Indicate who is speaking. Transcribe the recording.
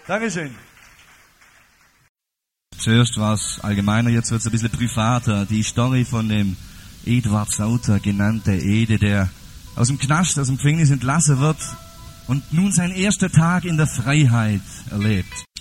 Speaker 1: Dankeschön.
Speaker 2: Zuerst war es allgemeiner, jetzt wird es ein bisschen privater. Die Story von dem Eduard Sauter, genannte Ede, der aus dem Knast, aus dem Gefängnis entlassen wird und nun seinen ersten Tag in der Freiheit erlebt.